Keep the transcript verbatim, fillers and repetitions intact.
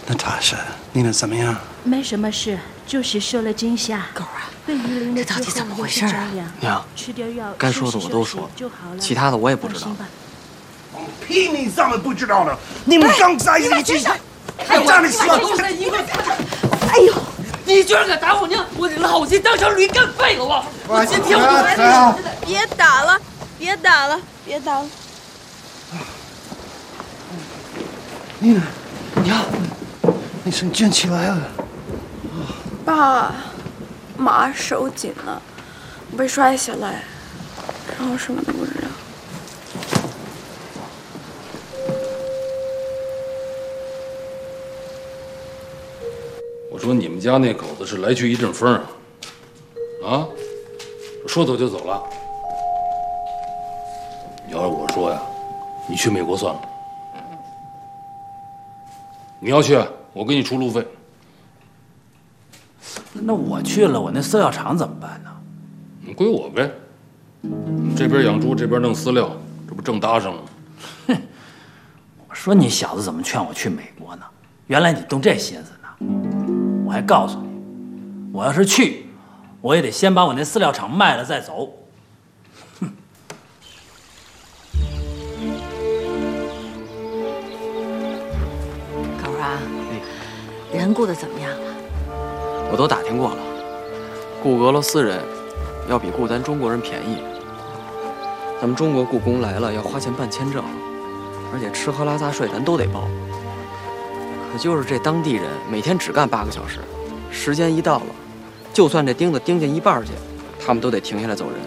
娜塔莎，你能怎么样？ 没什么事，就是受了惊吓。 狗啊， 被鱼鳞了这到底怎么回事啊？ 娘， 吃点药， 该说的我都说了，其他的我也不知道。 屁，你怎么不知道呢？你们刚在一起， 哎， 站里说， 哎呦， 你居然敢打我娘！我老子当条驴干废了我！我今天我别打了，别打了，别打了。 妮娜，娘，你生卷起来了。 爸，妈手紧了，被摔下来，然后什么都不知道。 我说你们家那口子是来去一阵风啊！啊，说走就走了。要是我说呀，你去美国算了。你要去，我给你出路费。 那我去了，我那饲料厂怎么办呢？ 你归我呗。这边养猪，这边弄饲料，这不正搭上了吗？ 哼！我说你小子怎么劝我去美国呢？原来你动这心思呢！我还告诉你，我要是去，我也得先把我那饲料厂卖了再走。哼！ 狗啊，人雇的怎么样了？ 我都打听过了，雇俄罗斯人要比雇咱中国人便宜。咱们中国雇工来了要花钱办签证，而且吃喝拉撒睡咱都得包。可就是这当地人每天只干八个小时，时间一到了，就算这钉子钉进一半去，他们都得停下来走人。